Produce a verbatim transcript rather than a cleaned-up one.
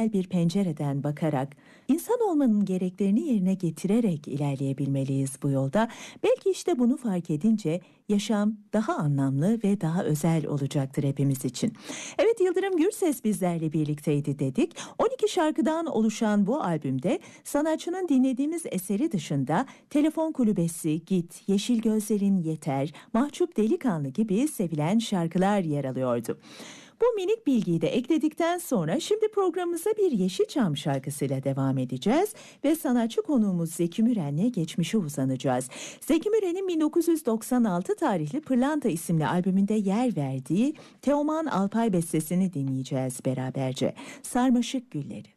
özel bir pencereden bakarak, insan olmanın gereklerini yerine getirerek ilerleyebilmeliyiz bu yolda. Belki işte bunu fark edince yaşam daha anlamlı ve daha özel olacaktır hepimiz için. Evet, Yıldırım Gürses bizlerle birlikteydi dedik. on iki şarkıdan oluşan bu albümde sanatçının dinlediğimiz eseri dışında Telefon Kulübesi, Git, Yeşil Gözlerin Yeter, Mahcup Delikanlı gibi sevilen şarkılar yer alıyordu. Bu minik bilgiyi de ekledikten sonra şimdi programımıza bir Yeşilçam şarkısıyla devam edeceğiz ve sanatçı konuğumuz Zeki Müren'le geçmişe uzanacağız. Zeki Müren'in bin dokuz yüz doksan altı tarihli Pırlanta isimli albümünde yer verdiği Teoman Alpay bestesini dinleyeceğiz beraberce. Sarmaşık Gülleri.